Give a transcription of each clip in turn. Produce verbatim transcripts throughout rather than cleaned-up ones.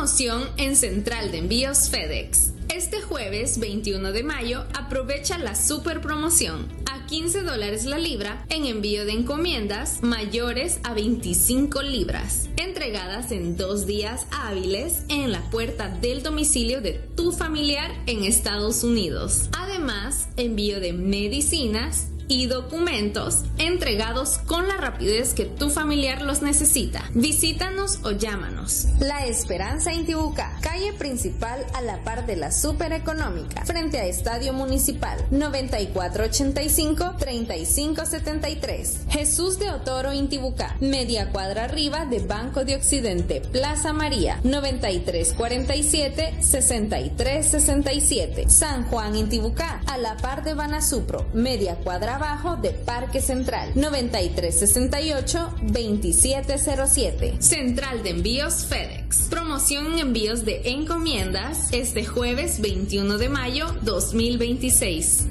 Promoción en Central de Envíos FedEx. Este jueves veintiuno de mayo aprovecha la super promoción a quince dólares la libra en envío de encomiendas mayores a veinticinco libras, entregadas en dos días hábiles en la puerta del domicilio de tu familiar en Estados Unidos. Además, envío de medicinas y documentos entregados con la rapidez que tu familiar los necesita. Visítanos o llámanos. La Esperanza Intibucá, calle principal a la par de la Super Económica, frente a Estadio Municipal, noventa y cuatro ochenta y cinco, treinta y cinco setenta y tres. Jesús de Otoro Intibucá, media cuadra arriba de Banco de Occidente, Plaza María, noventa y tres cuarenta y siete, sesenta y tres sesenta y siete. San Juan Intibucá, a la par de Banasupro, media cuadra abajo de Parque Central, noventa y tres sesenta y ocho, veintisiete cero siete. Central de Envíos FedEx. Promoción en envíos de encomiendas este jueves veintiuno de mayo dos mil veintiséis.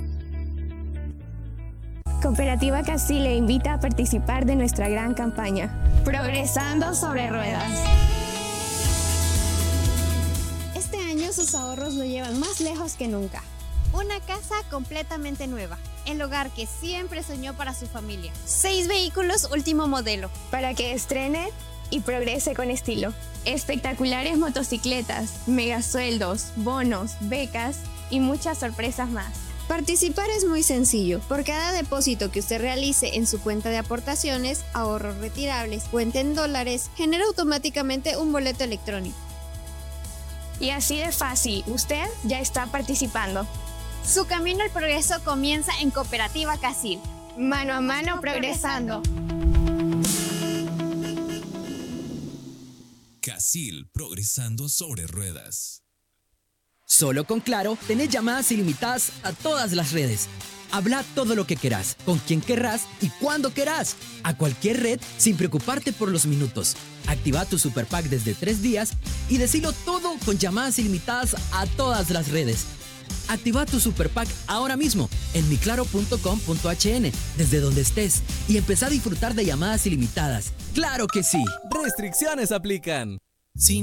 Cooperativa Casil le invita a participar de nuestra gran campaña Progresando sobre Ruedas. Este año sus ahorros lo llevan más lejos que nunca. Una casa completamente nueva, el hogar que siempre soñó para su familia. Seis vehículos último modelo. Para que estrene y progrese con estilo. Espectaculares motocicletas, megasueldos, bonos, becas y muchas sorpresas más. Participar es muy sencillo. Por cada depósito que usted realice en su cuenta de aportaciones, ahorros retirables, cuenta en dólares, genera automáticamente un boleto electrónico. Y así de fácil, usted ya está participando. Su camino al progreso comienza en Cooperativa Casil. Mano a mano progresando. Casil, progresando sobre ruedas. Solo con Claro tenés llamadas ilimitadas a todas las redes. Habla todo lo que querás, con quien querrás y cuando querás. A cualquier red sin preocuparte por los minutos. Activa tu Super Pack desde tres días y decilo todo con llamadas ilimitadas a todas las redes. Activa tu Super Pack ahora mismo en mi claro punto com punto h n desde donde estés y empezá a disfrutar de llamadas ilimitadas. ¡Claro que sí! Restricciones aplican. Sin